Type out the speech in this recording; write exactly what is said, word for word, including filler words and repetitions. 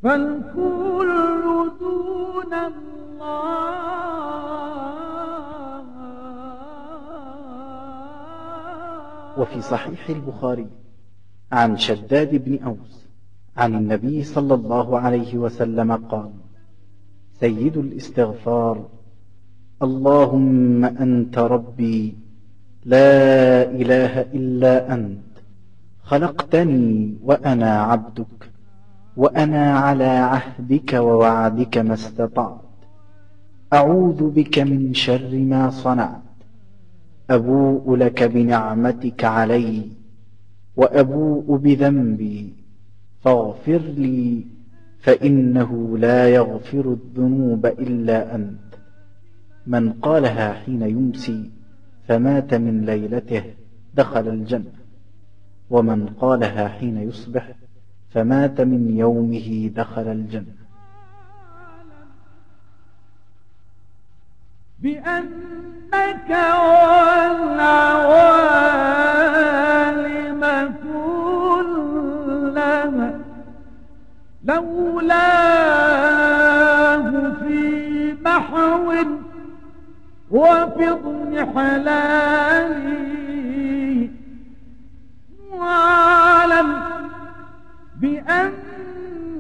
فالكل دون الله. وفي صحيح البخاري عن شداد بن أوس عن النبي صلى الله عليه وسلم قال: سيد الاستغفار: اللهم أنت ربي لا إله إلا أنت، خلقتني وأنا عبدك، وأنا على عهدك ووعدك ما استطعت، أعوذ بك من شر ما صنعت، أبوء لك بنعمتك علي وأبوء بذنبي فاغفر لي، فإنه لا يغفر الذنوب إلا أنت. من قالها حين يمسي فمات من ليلته دخل الجنة، ومن قالها حين يصبح فمات من يومه دخل الجنة. بأنك والعوالم كلها لولاه في محو وفي اضمحلال، واعلم بأن